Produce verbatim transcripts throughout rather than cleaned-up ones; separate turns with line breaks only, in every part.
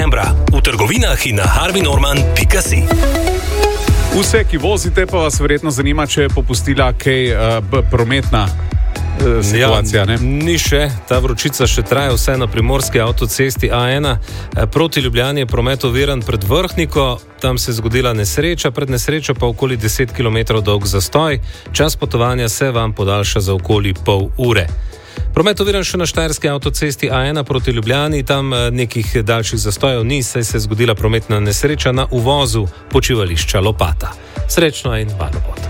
v trgovinah in na harvey norman pika si.
Vse, ki vozite, pa vas verjetno zanima, če je popustila kaj uh, prometna uh, situacija, ne?
Ja, ni še, ta vročica še traja vse na primorski avtocesti A ena. Proti Ljubljani je promet oviran pred Vrhniko, tam se je zgodila nesreča, pred nesrečo pa okoli deset kilometrov dolg zastoj. Čas potovanja se vam podaljša za okoli pol ure. Promet oviran še na štajerski avtocesti A ena proti Ljubljani, tam nekih daljših zastojev ni, saj se je zgodila prometna nesreča na uvozu počivališča Lopata. Srečno in varno pot.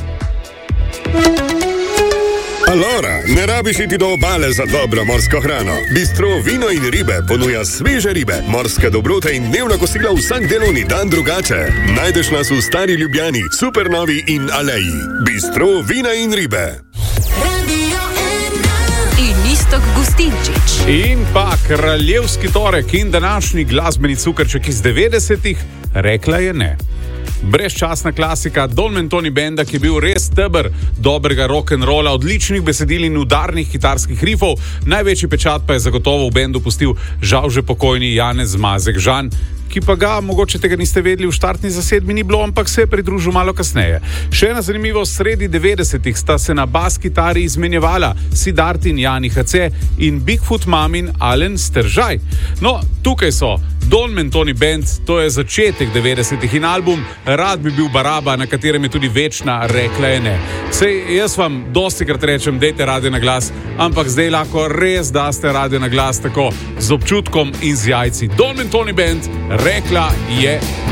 Alora, ne rabiš iti do obale za dobro morsko hrano. Bistro Vino in ribe ponuja sveže ribe, morske dobrote in dnevna kosila vsak delovni dan drugače. Najdeš nas v Stari Ljubljani, Supernovi in Aleji. Bistro Vina in ribe.
Iztok Gustinčič.
In pa kraljevski torek in današnji glasbeni cukrček iz devetdesetih, rekla je ne. Brezčasna klasika Don Mentoni benda, ki je bil res steber dobrega rock'n'rolla, odličnih besedil in udarnih kitarskih rifov. Največji pečat pa je zagotovo v bendu pustil žal že pokojni Janez Mazek Žan, ki pa ga, mogoče tega niste vedeli, v štartni zasedbi ni bilo, ampak se je pridružil malo kasneje. Še ena zanimivost, sredi devetdesetih sta se na bas kitari izmenjevala Siddharth in Jani H C in Bigfoot Mamin Alen Steržaj. No, tukaj so Don Mentoni band, to je začetek devetdesetih in album Rad bi bil Baraba, na katerem je tudi večna rekla je ne. Sej jaz vam dostikrat rečem, dejte radio na glas, ampak zdaj lahko res daste radio na glas tako z občutkom in z jajci. Don Mentoni band, rekla je